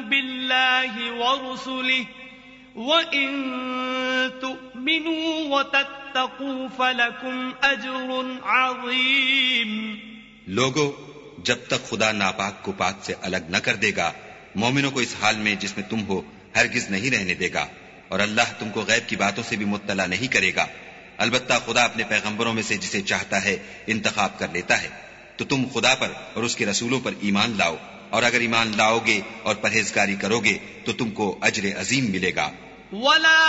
बिल्लाहि व रुसुलिहि व इन तु'मिनू व तत्तकू फलकुम अज्रुन अज़ीम। लोगो, जब तक खुदा नापाक को पाक से अलग न कर देगा, मोमिनों को इस हाल में जिसमें तुम हो हरगिज नहीं रहने देगा, और अल्लाह तुमको गैब की बातों से भी मुत्तला नहीं करेगा। अलबत्ता खुदा अपने पैगंबरों में से जिसे चाहता है इंतखाब कर लेता है। तो तुम खुदा पर और उसके रसूलों पर ईमान लाओ, और अगर ईमान लाओगे और परहेजगारी करोगे तो तुमको अज्र अजीम मिलेगा।